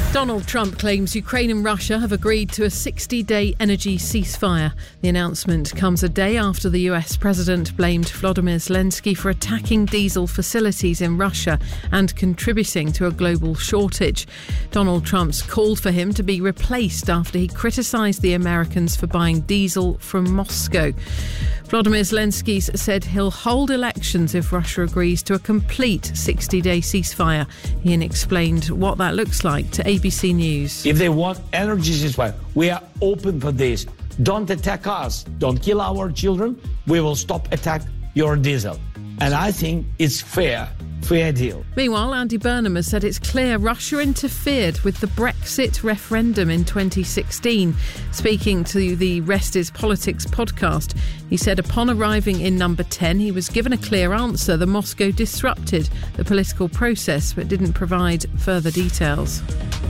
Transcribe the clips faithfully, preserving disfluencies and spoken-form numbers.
Donald Trump claims Ukraine and Russia have agreed to a sixty-day energy ceasefire. The announcement comes a day after the U S president blamed Volodymyr Zelensky for attacking diesel facilities in Russia and contributing to a global shortage. Donald Trump's called for him to be replaced after he criticised the Americans for buying diesel from Moscow. Volodymyr Zelensky said he'll hold elections if Russia agrees to a complete sixty-day ceasefire. Ian explained what that looks like to A B C News. If they want energy ceasefire, we are open for this. Don't attack us. Don't kill our children. We will stop attack your diesel. And I think it's fair. Fair deal. Meanwhile, Andy Burnham has said it's clear Russia interfered with the Brexit referendum in twenty sixteen. Speaking to the Rest is Politics podcast, he said upon arriving in number ten, he was given a clear answer. The Moscow disrupted the political process but didn't provide further details.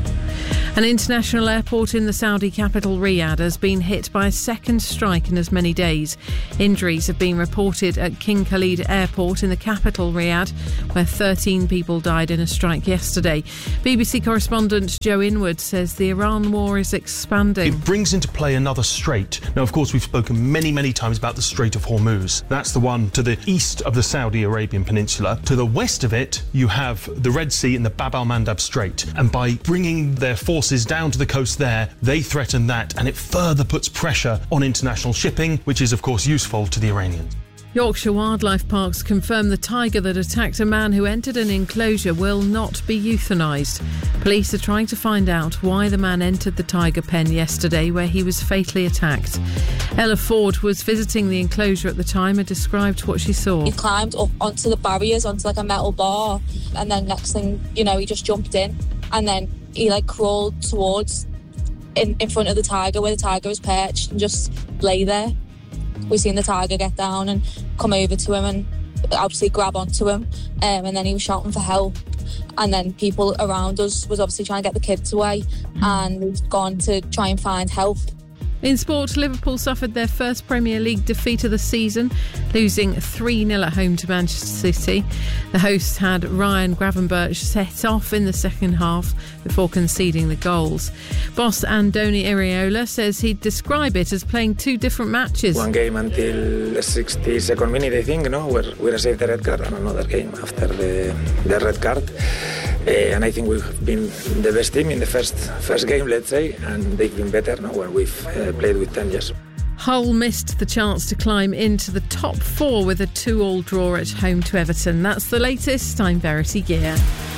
An international airport in the Saudi capital Riyadh has been hit by a second strike in as many days. Injuries have been reported at King Khalid Airport in the capital Riyadh, where thirteen people died in a strike yesterday. B B C correspondent Joe Inwood says the Iran war is expanding. It brings into play another strait. Now, of course, we've spoken many, many times about the Strait of Hormuz. That's the one to the east of the Saudi Arabian Peninsula. To the west of it, you have the Red Sea and the Bab al-Mandab Strait. And by bringing their forces down to the coast there, they threaten that, and it further puts pressure on international shipping, which is of course useful to the Iranians. Yorkshire Wildlife Parks confirm the tiger that attacked a man who entered an enclosure will not be euthanised. Police are trying to find out why the man entered the tiger pen yesterday, where he was fatally attacked. Ella Ford was visiting the enclosure at the time and described what she saw. He climbed up onto the barriers, onto like a metal bar, and then next thing you know, he just jumped in, and then he like crawled towards in, in front of the tiger where the tiger was perched and just lay there. We seen the tiger get down and come over to him and obviously grab onto him, um, and then he was shouting for help, and then people around us was obviously trying to get the kids away, and we've gone to try and find help. In sport, Liverpool suffered their first Premier League defeat of the season, losing three nil at home to Manchester City. The hosts had Ryan Gravenberch set off in the second half before conceding the goals. Boss Andoni Iraola says he'd describe it as playing two different matches. One game until the sixty-second minute, I think, no, where we received the red card, and another game after the, the red card. Uh, and I think we've been the best team in the first first game, let's say, and they've been better now when we've uh, played with ten years. Hull missed the chance to climb into the top four with a two-all draw at home to Everton. That's the latest. I'm Verity Gear.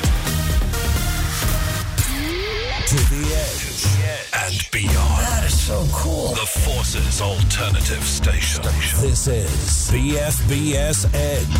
To the edge and beyond. That is so cool. The Forces Alternative Station. This is B F B S Edge.